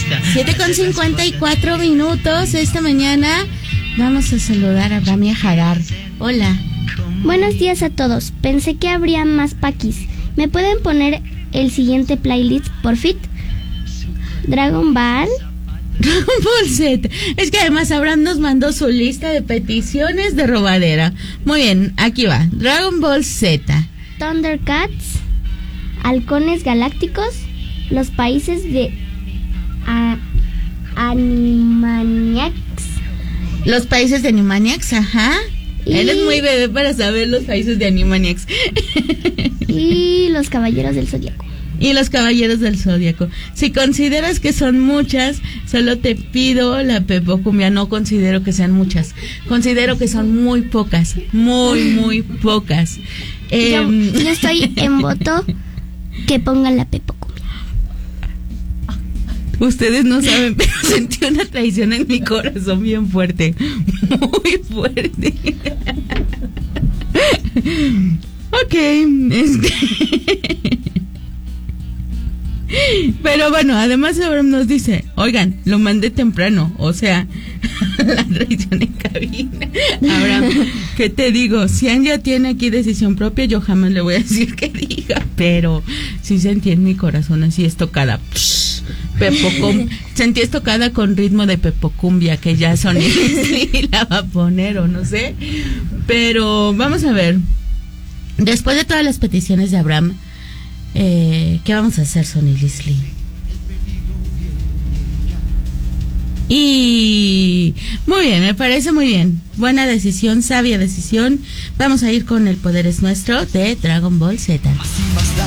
7:54 esta mañana. Vamos a saludar a Ramia Hadar. Hola. Buenos días a todos. Pensé que habría más paquis. ¿Me pueden poner el siguiente playlist, por fit? Dragon Ball Z. Es que además Abraham nos mandó su lista de peticiones de robadera. Muy bien, aquí va. Dragon Ball Z, Thundercats, Halcones Galácticos, Los Países de Animaniacs. Los Países de Animaniacs, ajá. Él es muy bebé para saber los países de Animaniacs. Y Los Caballeros del Zodiaco. Y Los Caballeros del Zodiaco. Si consideras que son muchas, solo te pido la Pepocumbia. No considero que sean muchas. Considero que son muy pocas. Muy pocas. Yo estoy en voto que pongan la Pepocumbia. Ustedes no saben, pero sentí una traición en mi corazón bien fuerte. Muy fuerte. Ok. Pero bueno, además Abraham nos dice, oigan, lo mandé temprano, o sea, la traición en cabina. Abraham, ¿qué te digo? Si Anja tiene aquí decisión propia, yo jamás le voy a decir que diga, pero sí sentí en mi corazón así estocada. Sentí estocada con ritmo de Pepocumbia, que ya Sonny Lisli la va a poner o no sé. Pero vamos a ver, después de todas las peticiones de Abraham, ¿qué vamos a hacer, Sonny Lisli? Y muy bien, me parece muy bien. Buena decisión, sabia decisión. Vamos a ir con El Poder es Nuestro de Dragon Ball Z.